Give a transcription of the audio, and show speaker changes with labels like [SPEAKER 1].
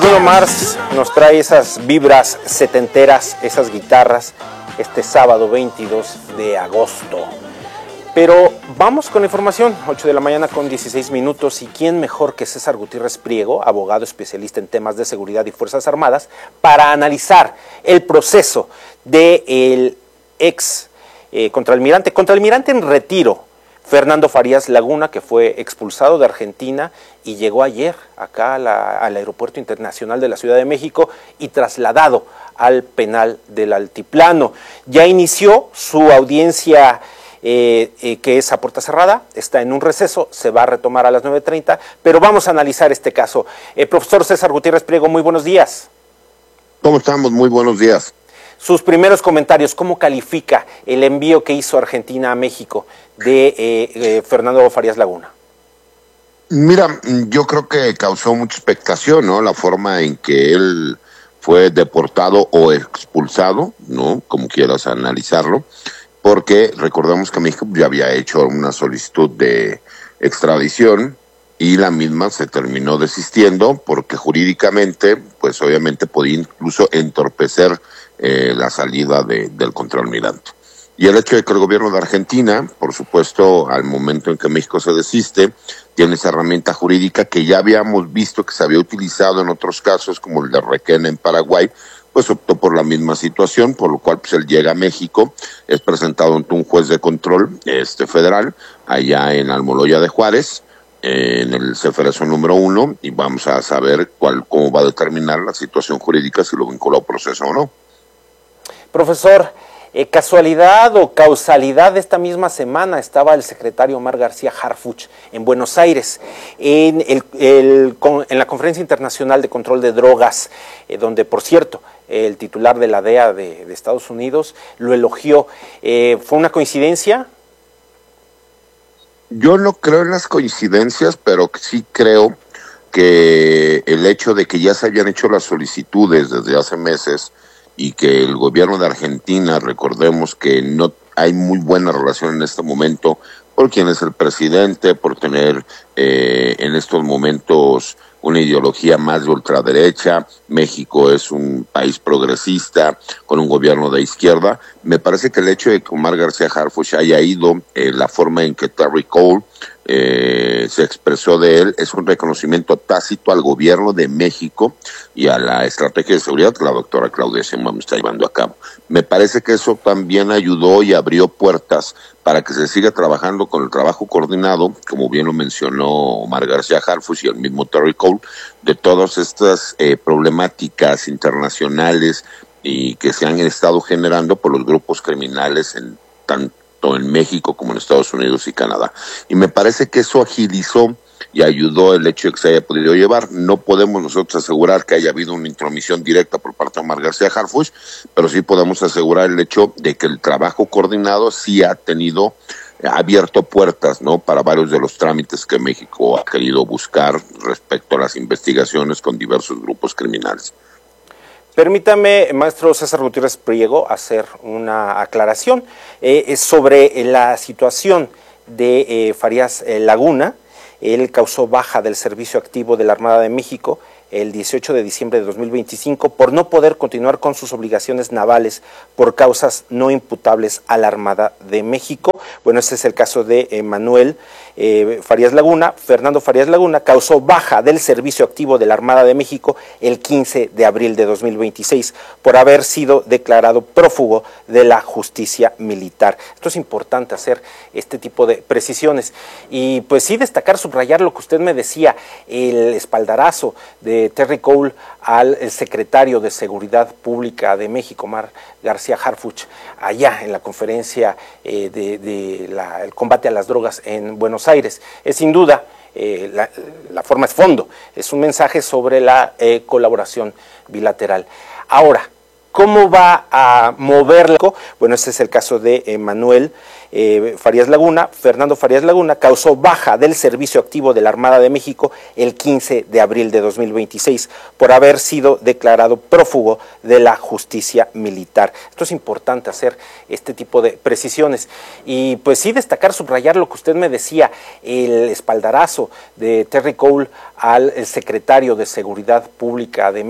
[SPEAKER 1] Bruno Mars nos trae esas vibras setenteras, esas guitarras, este sábado 22 de agosto. Pero vamos con la información, 8 de la mañana con 16 minutos, y quién mejor que César Gutiérrez Priego, abogado especialista en temas de seguridad y Fuerzas Armadas, para analizar el proceso del ex contraalmirante en retiro, Fernando Farías Laguna, que fue expulsado de Argentina y llegó ayer acá al Aeropuerto Internacional de la Ciudad de México y trasladado al penal del Altiplano. Ya inició su audiencia que es a puerta cerrada, está en un receso, se va a retomar a las 9:30, pero vamos a analizar este caso. Profesor César Gutiérrez Priego, muy buenos días.
[SPEAKER 2] ¿Cómo estamos? Muy buenos días.
[SPEAKER 1] Sus primeros comentarios, ¿cómo califica el envío que hizo Argentina a México de Fernando Farías Laguna?
[SPEAKER 2] Mira, yo creo que causó mucha expectación, ¿no? La forma en que él fue deportado o expulsado, ¿no? Como quieras analizarlo, porque recordemos que México ya había hecho una solicitud de extradición y la misma se terminó desistiendo porque jurídicamente, pues obviamente podía incluso entorpecer la salida del contraalmirante. Y el hecho de que el gobierno de Argentina, por supuesto, al momento en que México se desiste, tiene esa herramienta jurídica que ya habíamos visto que se había utilizado en otros casos, como el de Requena en Paraguay, pues optó por la misma situación, por lo cual pues él llega a México, es presentado ante un juez de control federal, allá en Almoloya de Juárez, en el Ceferezo número 1, y vamos a saber cómo va a determinar la situación jurídica, si lo vinculó a proceso o no.
[SPEAKER 1] Profesor, casualidad o causalidad, de esta misma semana estaba el secretario Omar García Harfuch en Buenos Aires, en la Conferencia Internacional de Control de Drogas, donde, por cierto, el titular de la DEA de Estados Unidos lo elogió. ¿Fue una coincidencia?
[SPEAKER 2] Yo no creo en las coincidencias, pero sí creo que el hecho de que ya se habían hecho las solicitudes desde hace meses y que el gobierno de Argentina, recordemos que no hay muy buena relación en este momento por quién es el presidente, por tener en estos momentos una ideología más de ultraderecha. México es un país progresista con un gobierno de izquierda. Me parece que el hecho de que Omar García Harfuch haya ido, la forma en que Terry Cole se expresó de él, es un reconocimiento tácito al gobierno de México y a la estrategia de seguridad que la doctora Claudia Sheinbaum está llevando a cabo. Me parece que eso también ayudó y abrió puertas para que se siga trabajando con el trabajo coordinado, como bien lo mencionó Omar García Harfuch y el mismo Terry Cole, de todas estas problemáticas internacionales y que se han estado generando por los grupos criminales tanto en México como en Estados Unidos y Canadá. Y me parece que eso agilizó y ayudó el hecho de que se haya podido llevar. No podemos nosotros asegurar que haya habido una intromisión directa por parte de Omar García Harfuch, pero sí podemos asegurar el hecho de que el trabajo coordinado sí ha abierto puertas, ¿no?, para varios de los trámites que México ha querido buscar respecto a las investigaciones con diversos grupos criminales.
[SPEAKER 1] Permítame, maestro César Gutiérrez Priego, hacer una aclaración sobre la situación de Farías Laguna. Él causó baja del servicio activo de la Armada de México el 18 de diciembre de 2025 por no poder continuar con sus obligaciones navales por causas no imputables a la Armada de México. Bueno, este es el caso de Manuel Farías Laguna. Fernando Farías Laguna causó baja del servicio activo de la Armada de México el 15 de abril de 2026 por haber sido declarado prófugo de la justicia militar. Esto es importante, hacer este tipo de precisiones y pues sí destacar, subrayar lo que usted me decía, el espaldarazo de Terry Cole al secretario de Seguridad Pública de México, Omar García Harfuch, allá en la conferencia el combate a las drogas en Buenos Aires. Es sin duda, la forma es fondo, es un mensaje sobre la colaboración bilateral. Ahora, ¿Cómo va a moverla? Bueno, este es el caso de Manuel Farías Laguna. Fernando Farías Laguna causó baja del servicio activo de la Armada de México el 15 de abril de 2026 por haber sido declarado prófugo de la justicia militar. Esto es importante, hacer este tipo de precisiones y pues sí destacar, subrayar lo que usted me decía, el espaldarazo de Terry Cole al secretario de Seguridad Pública de